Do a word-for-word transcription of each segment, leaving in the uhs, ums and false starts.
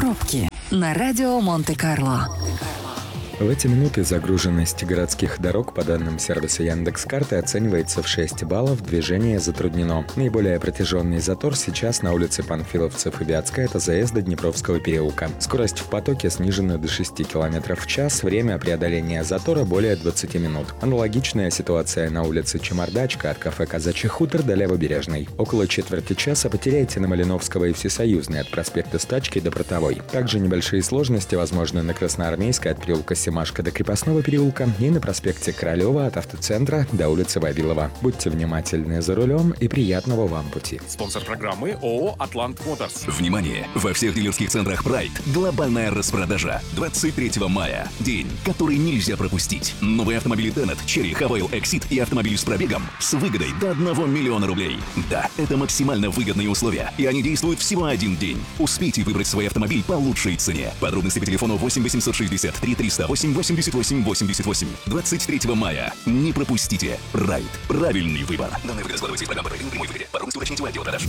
Пробки на радио Монте-Карло. В эти минуты загруженность городских дорог по данным сервиса Яндекс.Карты оценивается в шесть баллов, движение затруднено. Наиболее протяженный затор сейчас на улице Панфиловцев и Вятская, это заезд до Днепровского переулка. Скорость в потоке снижена до шести километров в час, время преодоления затора более двадцати минут. Аналогичная ситуация на улице Чемардачка от кафе «Казачий хутор» до Левобережной. Около четверти часа потеряете на Малиновского и Всесоюзной от проспекта Стачки до Портовой. Также небольшие сложности возможны на Красноармейской от переулка Семашко до Крепостного переулка и на проспекте Королева от автоцентра до улицы Вавилова. Будьте внимательны за рулем и приятного вам пути. Спонсор программы ООО «Атлант Моторс». Внимание! Во всех дилерских центрах Pride глобальная распродажа. двадцать третьего мая. День, который нельзя пропустить. Новые автомобили Tenet, Cherry, Havail, Exit и автомобиль с пробегом с выгодой до одного миллиона рублей. Да, это максимально выгодные условия, и они действуют всего один день. Успейте выбрать свой автомобиль по лучшей цене. Подробности по телефону восемь восемьсот шестьдесят три триста восемь восемьдесят восемь восемьдесят восемь. двадцать третьего мая. Не пропустите. Pride. Правильный выбор. Данная выгода складывается из программы «Пройдем прямой выгоде». Подробности уточните у отдела продаж.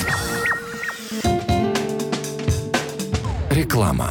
Реклама.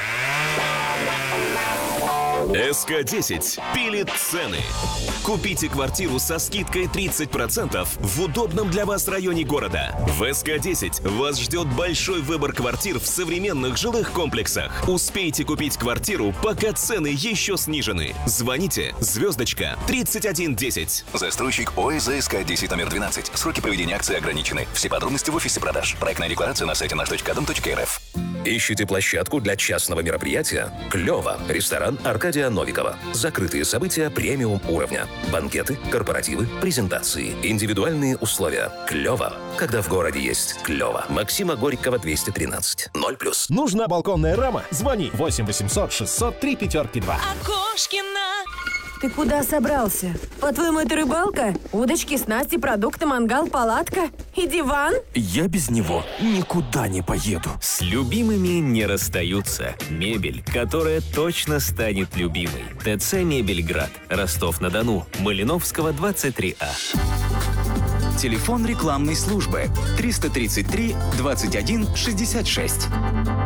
эс ка десять пилит цены. Купите квартиру со скидкой тридцать процентов в удобном для вас районе города. В эс ка десять вас ждет большой выбор квартир в современных жилых комплексах. Успейте купить квартиру, пока цены еще снижены. Звоните звездочка тридцать один десять. Застройщик ОСЗ эс ка десять номер двенадцать. Сроки проведения акции ограничены. Все подробности в офисе продаж. Проектная декларация на сайте наш точка дом точка эр эф. Ищите площадку для частного мероприятия? Клево! Ресторан Аркадия Новикова. Закрытые события премиум уровня. Банкеты, корпоративы, презентации. Индивидуальные условия. Клево! Когда в городе есть клево. Максима Горького, двести тринадцать. ноль плюс. Нужна балконная рама? Звони восемь восемьсот шестьсот три пятерки два. Окошкина. Ты куда собрался? По-твоему, это рыбалка? Удочки, снасти, продукты, мангал, палатка и диван? Я без него никуда не поеду. С любимыми не расстаются. Мебель, которая точно станет любимой. ТЦ «Мебельград». Ростов-на-Дону. Малиновского, двадцать три А. Телефон рекламной службы триста тридцать три двадцать один шестьдесят шесть.